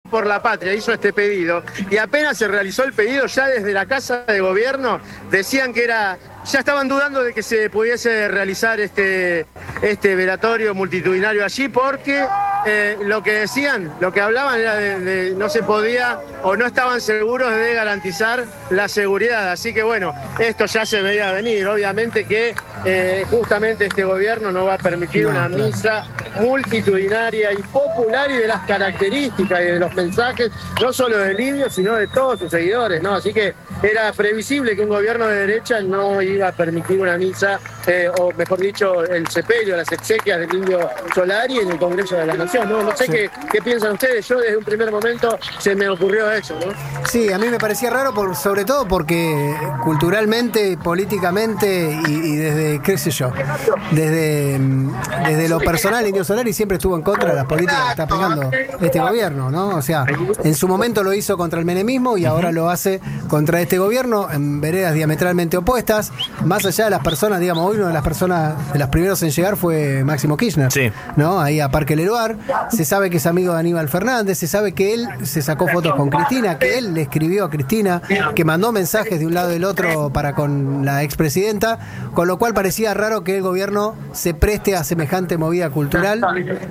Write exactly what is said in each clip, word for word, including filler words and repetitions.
por la Patria hizo este pedido y apenas se realizó el pedido, ya desde la Casa de Gobierno decían que era, ya estaban dudando de que se pudiese realizar este, este velatorio multitudinario allí porque eh, lo que decían, lo que hablaban era de, de no se podía o no estaban seguros de garantizar la seguridad. Así que bueno, esto ya se veía venir. Obviamente que eh, justamente este gobierno no va a permitir no, una claro. misa multitudinaria y popular y de las características y de los mensajes, no solo de Lidio, sino de todos sus seguidores, ¿no? Así que era previsible que un gobierno de derecha no iba a permitir una misa, eh, o mejor dicho, el sepelio, las exequias del Indio Solari en el Congreso de la Nación, ¿no? No sé sí. qué, qué piensan ustedes, yo desde un primer momento se me ocurrió eso, ¿no? Sí, a mí me parecía raro, por, sobre todo porque culturalmente, políticamente y, y desde, qué sé yo, desde, desde lo personal, Indio Solari siempre estuvo en contra de las políticas que está aplicando este gobierno, ¿no? O sea, en su momento lo hizo contra el menemismo y ahora lo hace contra este gobierno en veredas diametralmente opuestas. Más allá de las personas, digamos, hoy una de las personas, de las primeros en llegar fue Máximo Kirchner, sí. ¿no? Ahí a Parque Leroir. Se sabe que es amigo de Aníbal Fernández, se sabe que él se sacó fotos con Cristina, que él le escribió a Cristina, que mandó mensajes de un lado y del otro para con la expresidenta, con lo cual parecía raro que el gobierno se preste a semejante movida cultural.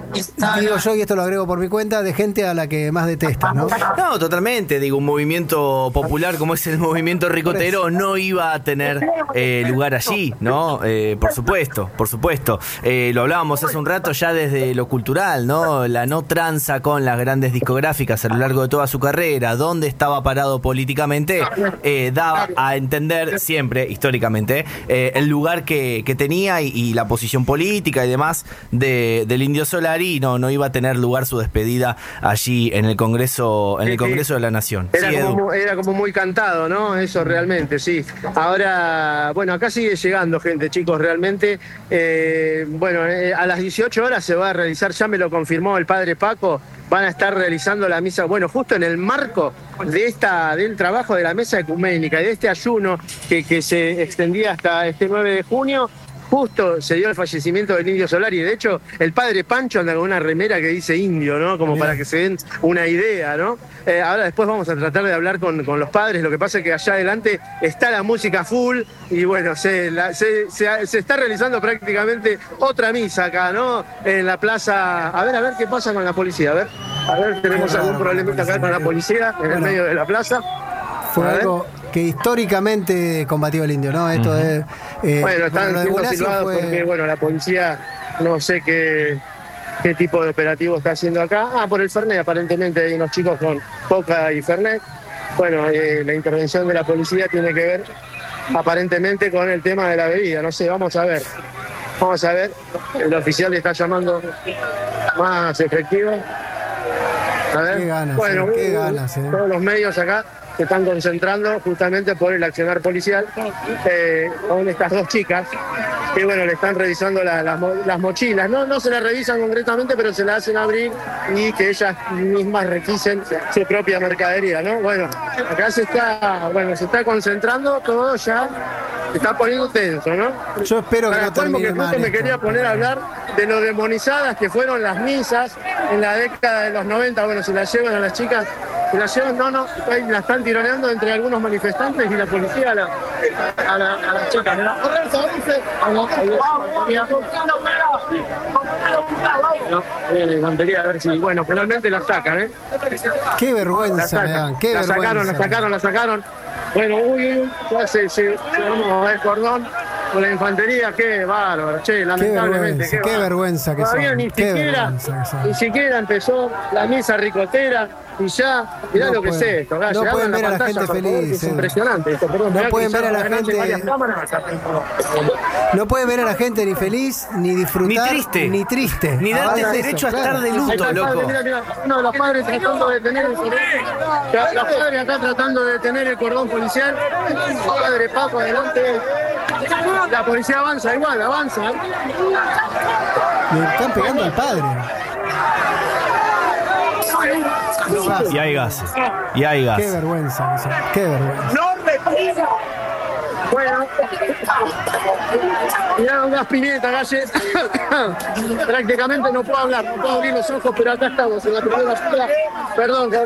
Digo yo, y esto lo agrego por mi cuenta, de gente a la que más detesta, ¿no? No, totalmente. Digo, un movimiento popular como es el movimiento ricotero no iba a tener eh, lugar allí, ¿no? Eh, por supuesto, por supuesto. Eh, lo hablábamos hace un rato ya desde lo cultural, ¿no? La no tranza con las grandes discográficas a lo largo de toda su carrera, dónde estaba parado políticamente, eh, daba a entender siempre, históricamente, eh, el lugar que, que tenía y, y la posición política y demás de, del Indio Solari, y no, no iba a tener lugar su despedida allí en el Congreso, en el Congreso de la Nación. Era, sí, como, era como muy cantado, ¿no? Eso realmente, sí. Ahora, bueno, acá sigue llegando gente, chicos, realmente. Eh, bueno, eh, a las dieciocho horas se va a realizar, ya me lo confirmó el padre Paco, van a estar realizando la misa, bueno, justo en el marco de esta, del trabajo de la mesa ecuménica, de este ayuno que, que se extendía hasta este nueve de junio. Justo se dio el fallecimiento del Indio Solari. De hecho, el padre Pancho anda con una remera que dice indio, ¿no? Como para que se den una idea, ¿no? Eh, ahora después vamos a tratar de hablar con, con los padres. Lo que pasa es que allá adelante está la música full y bueno, se, la, se, se, se está realizando prácticamente otra misa acá, ¿no? En la plaza. A ver, a ver qué pasa con la policía. A ver, a ver, tenemos algún problemita acá con la policía en el medio de la plaza. Fue algo que históricamente combatió el indio, ¿no? Esto uh-huh. es... Eh, bueno, están siendo filmados fue... porque, bueno, la policía no sé qué, qué tipo de operativo está haciendo acá. Ah, por el Fernet, aparentemente hay unos chicos con Coca y Fernet. Bueno, eh, la intervención de la policía tiene que ver aparentemente con el tema de la bebida. No sé, vamos a ver. Vamos a ver. El oficial está llamando más efectivo. A ver. Qué ganas, bueno, eh, qué ganas, eh. Todos los medios acá se están concentrando justamente por el accionar policial eh, con estas dos chicas que bueno, le están revisando la, la, las mochilas, no, no se las revisan concretamente, pero se las hacen abrir y que ellas mismas requisen su propia mercadería, ¿no? Bueno, acá se está, bueno, se está concentrando todo ya, se está poniendo tenso, ¿no? Yo espero que no termine mal me quería poner a hablar de lo demonizadas que fueron las misas en la década de los noventa, bueno, se las llevan a las chicas. La llevan, no, no, la están tironeando entre algunos manifestantes y la policía a la, a la, a la chica. A ver si, bueno, finalmente la sacan, ¿eh? Qué vergüenza, me dan, qué la vergüenza. sacaron, la sacaron, la sacaron. Bueno, uy, uy, ya se, se, se vamos a ver cordón con la infantería, qué bárbaro, che, lamentablemente. Qué vergüenza, qué, qué vergüenza que todavía son. Ni qué siquiera, ni siquiera empezó la misa ricotera. Y ya, mirá no lo que pueden, es esto. Acá, no pueden ver a la gente feliz. Es impresionante esto, perdón. No pueden ver a la gente. No pueden ver a la gente ni feliz, ni disfrutar. Ni triste. Ni triste. Ni darte Ahora derecho eso, a estar claro. de luto, loco. Mira, mira, uno de los padres tratando de detener el cordón. Los padres acá tratando de detener el cordón policial. Padre Paco, adelante. La policía avanza igual, avanza. Le están pegando al padre. Y hay gas. Y hay gas. Qué vergüenza. Qué vergüenza. ¡No me pisa! Bueno, mirá un gas Pineta, Galle. Prácticamente no puedo hablar, no puedo abrir los ojos, pero acá estamos en la primera fila. Perdón,